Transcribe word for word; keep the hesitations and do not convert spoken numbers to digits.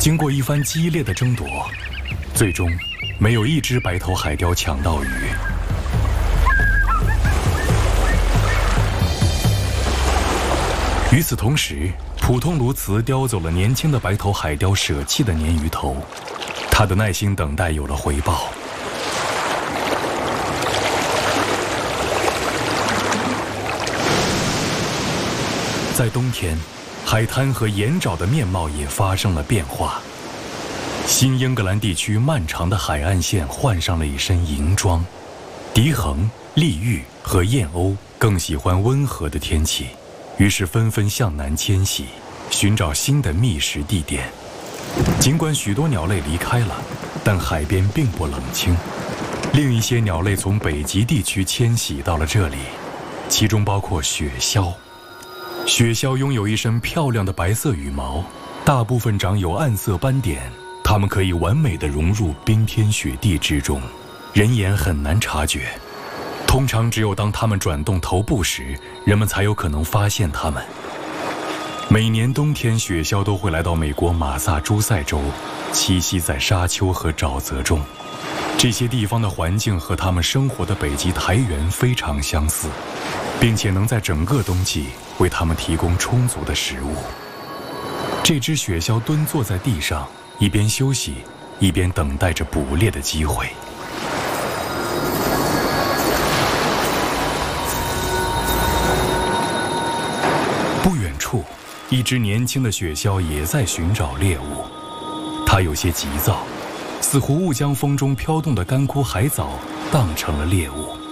经过一番激烈的争夺，最终没有一只白头海雕抢到鱼。与此同时，普通鸬鹚叼走了年轻的白头海雕舍弃的鲶鱼头，他的耐心等待有了回报。在冬天，海滩和盐沼的面貌也发生了变化。新英格兰地区漫长的海岸线换上了一身银装，笛衡、丽玉和燕鸥更喜欢温和的天气，于是纷纷向南迁徙，寻找新的觅食地点。尽管许多鸟类离开了，但海边并不冷清。另一些鸟类从北极地区迁徙到了这里，其中包括雪鸮。雪鸮拥有一身漂亮的白色羽毛，大部分长有暗色斑点，它们可以完美地融入冰天雪地之中，人眼很难察觉。通常只有当它们转动头部时，人们才有可能发现它们。每年冬天，雪鸮都会来到美国马萨诸塞州，栖息在沙丘和沼泽中。这些地方的环境和它们生活的北极苔原非常相似，并且能在整个冬季为它们提供充足的食物。这只雪鸮蹲坐在地上，一边休息，一边等待着捕猎的机会。不远处，一只年轻的雪鸮也在寻找猎物。它有些急躁，似乎误将风中飘动的干枯海藻当成了猎物。